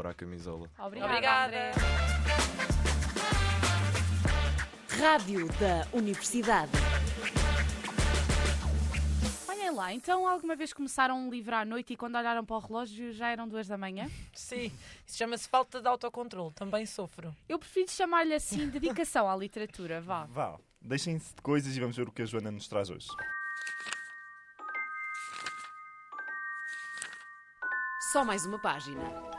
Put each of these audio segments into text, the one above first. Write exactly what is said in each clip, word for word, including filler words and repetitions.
amor à camisola. Obrigada, Obrigada. André. Rádio da Universidade. Olhem lá, então alguma vez começaram um livro à noite e quando olharam para o relógio já eram duas da manhã? Sim, isso chama-se falta de autocontrole. Também sofro. Eu prefiro chamar-lhe assim dedicação à literatura, vá. Vá, deixem-se de coisas e vamos ver o que a Joana nos traz hoje. Só mais uma página.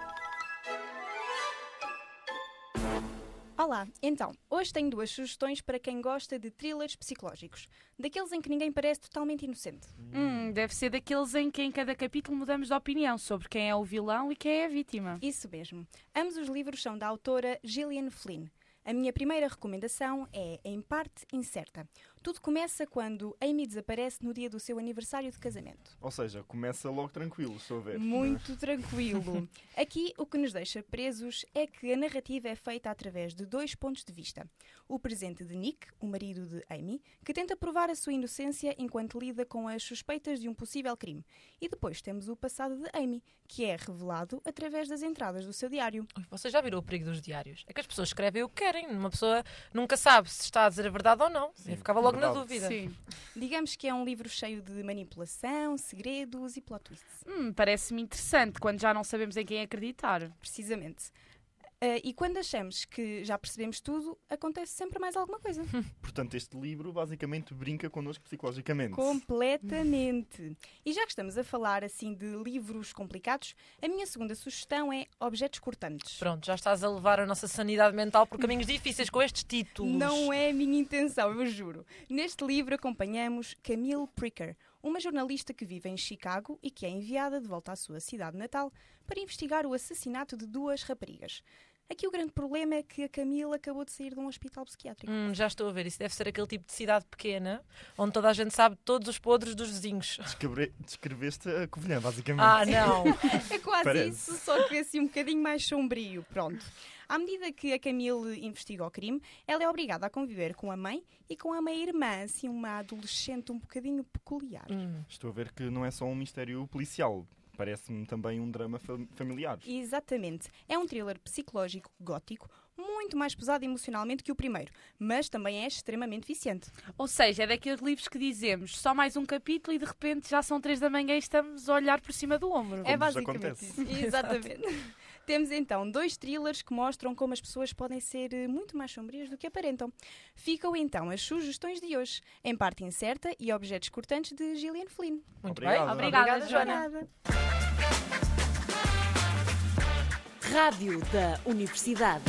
Olá, então, hoje tenho duas sugestões para quem gosta de thrillers psicológicos, daqueles em que ninguém parece totalmente inocente. Hum, deve ser daqueles em que em cada capítulo mudamos de opinião sobre quem é o vilão e quem é a vítima. Isso mesmo. Ambos os livros são da autora Gillian Flynn. A minha primeira recomendação é Em Parte Incerta. Tudo começa quando Amy desaparece no dia do seu aniversário de casamento. Ou seja, começa logo tranquilo, estou a ver. Muito tranquilo. Aqui, o que nos deixa presos é que a narrativa é feita através de dois pontos de vista. O presente de Nick, o marido de Amy, que tenta provar a sua inocência enquanto lida com as suspeitas de um possível crime. E depois temos o passado de Amy, que é revelado através das entradas do seu diário. Ui, você já virou o perigo dos diários? É que as pessoas escrevem o que querem. Uma pessoa nunca sabe se está a dizer a verdade ou não. Sim, Eu ficava logo na verdade. dúvida. Sim. Digamos que é um livro cheio de manipulação, segredos e plot twists. Hum, parece-me interessante quando já não sabemos em quem acreditar. Precisamente. Uh, e quando achamos que já percebemos tudo, acontece sempre mais alguma coisa. Portanto, este livro basicamente brinca connosco psicologicamente. Completamente. E já que estamos a falar assim de livros complicados, a minha segunda sugestão é Objetos Cortantes. Pronto, já estás a levar a nossa sanidade mental por caminhos difíceis com estes títulos. Não é a minha intenção, eu juro. Neste livro acompanhamos Camille Pricker, uma jornalista que vive em Chicago e que é enviada de volta à sua cidade natal para investigar o assassinato de duas raparigas. Aqui o grande problema é que a Camille acabou de sair de um hospital psiquiátrico. Hum, já estou a ver. Isso deve ser aquele tipo de cidade pequena onde toda a gente sabe todos os podres dos vizinhos. Descrever- Descreveste a Covilhã, basicamente. Ah, não. É quase Parece. isso, só que assim um bocadinho mais sombrio. Pronto. À medida que a Camille investiga o crime, ela é obrigada a conviver com a mãe e com a meia-irmã, assim uma adolescente um bocadinho peculiar. Hum. Estou a ver que não é só um mistério policial. Parece-me também um drama fam- familiar. Exatamente. É um thriller psicológico gótico, muito mais pesado emocionalmente que o primeiro, mas também é extremamente viciante. Ou seja, é daqueles livros que dizemos só mais um capítulo e de repente já são três da manhã e estamos a olhar por cima do ombro. É nos basicamente acontece. isso. Exatamente. Temos então dois thrillers que mostram como as pessoas podem ser eh, muito mais sombrias do que aparentam. Ficam então as sugestões de hoje, Em Parte Incerta e Objetos Cortantes de Gillian Flynn. Muito Obrigado. bem. Obrigada, Joana. Nada. Rádio da Universidade.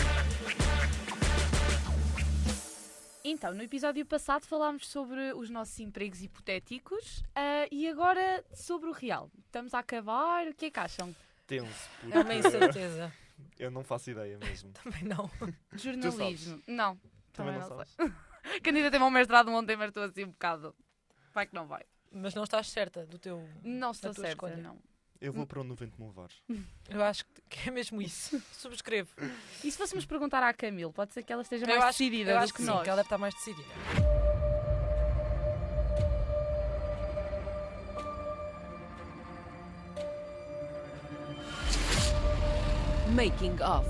Então, no episódio passado falámos sobre os nossos empregos hipotéticos ah, e agora sobre o real. Estamos a acabar, o que é que acham? Tenso, É uma porque incerteza. eu não faço ideia mesmo. Também não. Jornalismo. Não, Também também, não não sabes. sei. Candidatei-me ao mestrado ontem, mas estou assim um bocado. Vai que não vai. Mas não estás certa do teu... Não estou tua certa, escolha. não. Eu vou para onde o vento me levar. Eu acho que é mesmo isso. Subscrevo. E se fôssemos perguntar à Camille, pode ser que ela esteja Eu mais acho, decidida eu do acho que, que sim, nós. que ela deve estar mais decidida. Making of.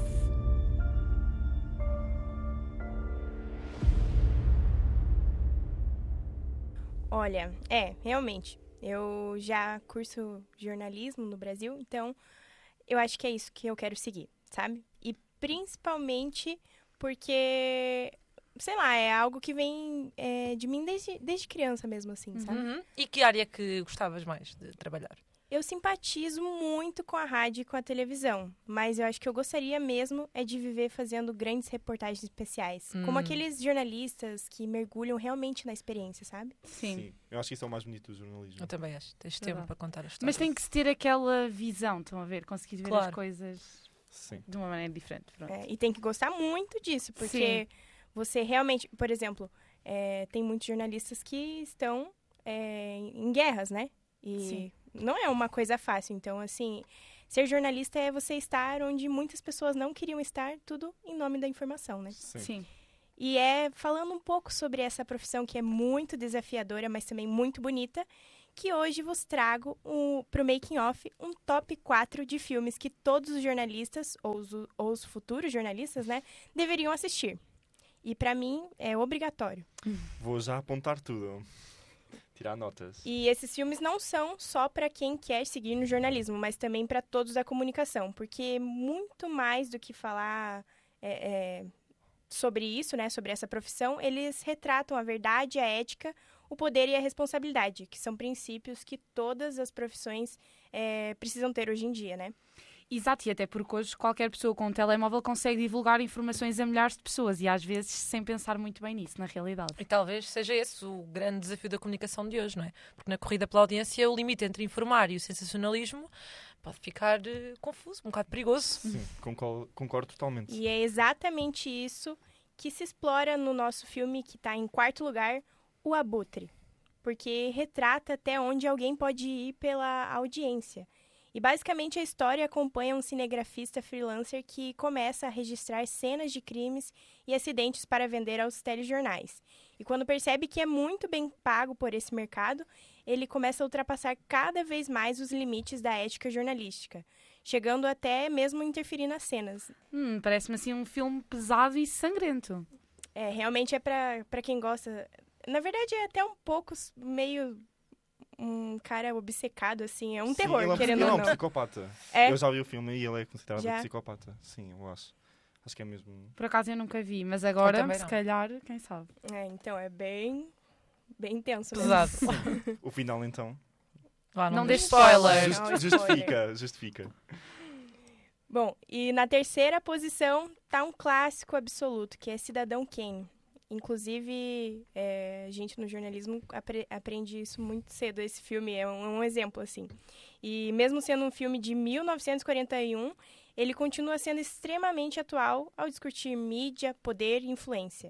Olha, é, realmente. Eu já curso jornalismo no Brasil, então eu acho que é isso que eu quero seguir, sabe? E principalmente porque, sei lá, é algo que vem é, de mim desde, desde criança mesmo, assim, sabe? Uhum. E que área que gostavas mais de trabalhar? Eu simpatizo muito com a rádio e com a televisão, mas eu acho que eu gostaria mesmo é de viver fazendo grandes reportagens especiais, Hum. como aqueles jornalistas que mergulham realmente na experiência, sabe? Sim. Eu acho que isso é o mais bonito do jornalismo. Eu também acho. Tens Verdade. tempo para contar a história. Mas tem que se ter aquela visão, estão a ver? Conseguir ver Claro. as coisas Sim. de uma maneira diferente. Pronto. É, e tem que gostar muito disso, porque você realmente, por exemplo, é, tem muitos jornalistas que estão é, em guerras, né? E Sim. não é uma coisa fácil. Então, assim, ser jornalista é você estar onde muitas pessoas não queriam estar, tudo em nome da informação, né? Sim. Sim. E é falando um pouco sobre essa profissão que é muito desafiadora, mas também muito bonita, que hoje vos trago para o Making Off um top quatro de filmes que todos os jornalistas, ou os, ou os futuros jornalistas, né, deveriam assistir. E para mim é obrigatório. Vou já apontar tudo. Tirar notas. E esses filmes não são só para quem quer seguir no jornalismo, mas também para todos da comunicação, porque muito mais do que falar é, é, sobre isso, né, sobre essa profissão, eles retratam a verdade, a ética, o poder e a responsabilidade, que são princípios que todas as profissões é, precisam ter hoje em dia, né? Exato, e até porque hoje qualquer pessoa com um telemóvel consegue divulgar informações a milhares de pessoas e às vezes sem pensar muito bem nisso, na realidade. E talvez seja esse o grande desafio da comunicação de hoje, não é? Porque na corrida pela audiência o limite entre informar e o sensacionalismo pode ficar uh, confuso, um bocado perigoso. Sim, concordo, concordo totalmente. E é exatamente isso que se explora no nosso filme, que está em quarto lugar, O Abutre. Porque retrata até onde alguém pode ir pela audiência. E basicamente a história acompanha um cinegrafista freelancer que começa a registrar cenas de crimes e acidentes para vender aos telejornais. E quando percebe que é muito bem pago por esse mercado, ele começa a ultrapassar cada vez mais os limites da ética jornalística, chegando até mesmo a interferir nas cenas. Hum, parece-me assim um filme pesado e sangrento. É, realmente é para quem gosta. Na verdade é até um pouco meio... um cara obcecado, assim. É um Sim, terror, ele é, querendo ele é ou um não. psicopata. É? Eu já vi o filme e ele é considerado Já? um psicopata. Sim, eu acho. Acho que é mesmo... Por acaso eu nunca vi, mas agora, também se não. calhar, quem sabe. É, então é bem, bem intenso. né? Pesado. O final, então. Vá, Não não dê dê spoilers. spoilers. Não, Just- spoiler. justifica, justifica. Bom, e na terceira posição tá um clássico absoluto, que é Cidadão Kane. Inclusive, é, a gente no jornalismo apre- aprende isso muito cedo. Esse filme é um, um exemplo, assim. E mesmo sendo um filme de mil novecentos e quarenta e um, ele continua sendo extremamente atual ao discutir mídia, poder e influência.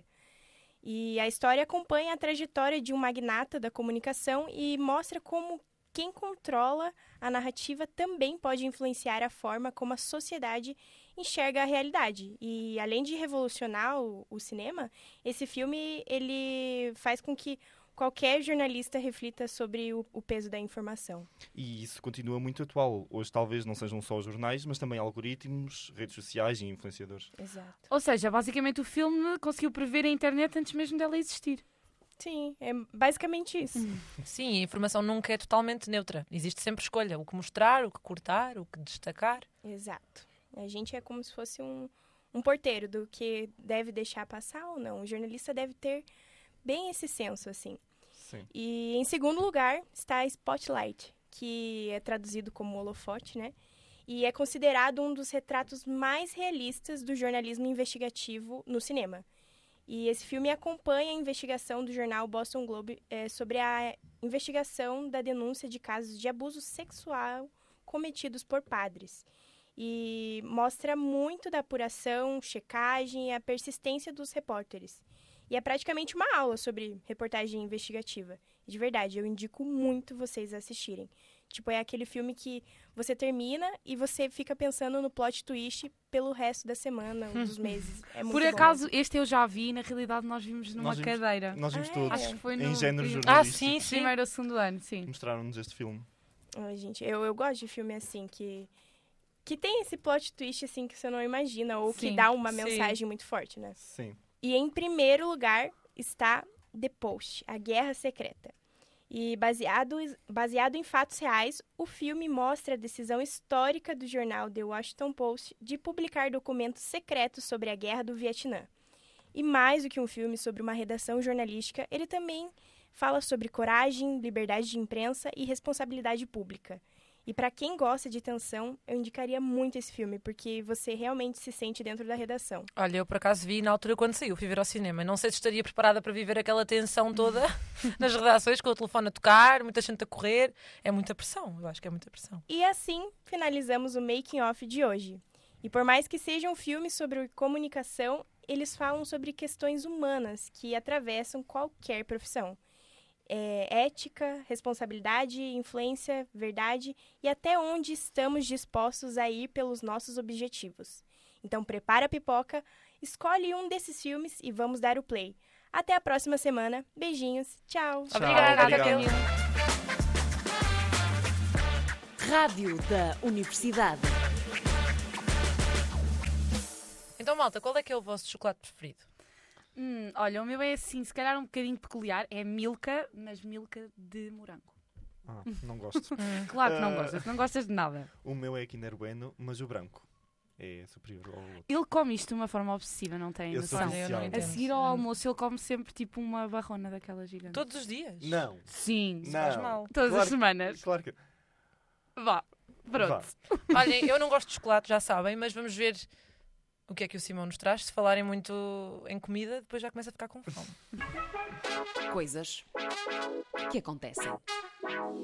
E a história acompanha a trajetória de um magnata da comunicação e mostra como quem controla a narrativa também pode influenciar a forma como a sociedade enxerga a realidade. E além de revolucionar o, o cinema, esse filme ele faz com que qualquer jornalista reflita sobre o, o peso da informação. E isso continua muito atual. Hoje talvez não sejam só os jornais, mas também algoritmos, redes sociais e influenciadores. Exato. Ou seja, basicamente o filme conseguiu prever a internet antes mesmo dela existir. Sim, é basicamente isso. Sim, a informação nunca é totalmente neutra. Existe sempre escolha. O que mostrar, o que cortar, o que destacar. Exato. A gente é como se fosse um, um porteiro do que deve deixar passar ou não. O jornalista deve ter bem esse senso, assim. Sim. E em segundo lugar está Spotlight, que é traduzido como holofote, né? E é considerado um dos retratos mais realistas do jornalismo investigativo no cinema. E esse filme acompanha a investigação do jornal Boston Globe eh, sobre a investigação da denúncia de casos de abuso sexual cometidos por padres. E mostra muito da apuração, checagem e a persistência dos repórteres. E é praticamente uma aula sobre reportagem investigativa. De verdade, eu indico muito vocês assistirem. Tipo, é aquele filme que você termina e você fica pensando no plot twist pelo resto da semana, dos meses. É muito Por bom. acaso, este eu já vi e na realidade nós vimos numa Nós vimos- cadeira. Nós vimos Ah, todos Acho que foi no em género pri- Ah, jornalístico. sim, sim. primeiro ou segundo ano, sim. Mostraram-nos este filme. Ai, gente, eu, eu gosto de filme assim, que, que tem esse plot twist assim que você não imagina, ou que Sim, dá uma sim. mensagem muito forte, né? Sim. E em primeiro lugar está The Post, A Guerra Secreta. E baseado, baseado em fatos reais, o filme mostra a decisão histórica do jornal The Washington Post de publicar documentos secretos sobre a Guerra do Vietnã. E mais do que um filme sobre uma redação jornalística, ele também fala sobre coragem, liberdade de imprensa e responsabilidade pública. E para quem gosta de tensão, eu indicaria muito esse filme, porque você realmente se sente dentro da redação. Olha, eu por acaso vi na altura quando saiu, fui ver ao cinema. Não sei se estaria preparada para viver aquela tensão toda nas redações, com o telefone a tocar, muita gente a correr. É muita pressão, eu acho que é muita pressão. E assim finalizamos o Making Off de hoje. E por mais que seja um filme sobre comunicação, eles falam sobre questões humanas que atravessam qualquer profissão. É, ética, responsabilidade, influência, verdade e até onde estamos dispostos a ir pelos nossos objetivos. Então prepara a pipoca, escolhe um desses filmes e vamos dar o play. Até a próxima semana. Beijinhos. Tchau. Tchau, Obrigada, obrigado. Camila. Rádio da Universidade. Então, malta, qual é que é o vosso chocolate preferido? Hum, olha, o meu é assim, se calhar um bocadinho peculiar. É Milka, mas Milka de morango. Ah, não gosto. Claro que não Ah. gostas, não gostas de nada. O meu é Kinder Bueno, mas o branco é superior ao outro. Ele come isto de uma forma obsessiva, não tem Eu sou noção. Olha, eu não viciado. A entendo. seguir ao almoço, ele come sempre tipo uma barrona daquela gigante. Todos os dias? Não, Sim, não. Faz mal. todas Claro as que- semanas. Claro que. Vá, pronto. Vá. Olhem, eu não gosto de chocolate, já sabem, mas vamos ver o que é que o Simão nos traz. Se falarem muito em comida, depois já começa a ficar com fome. Coisas que acontecem.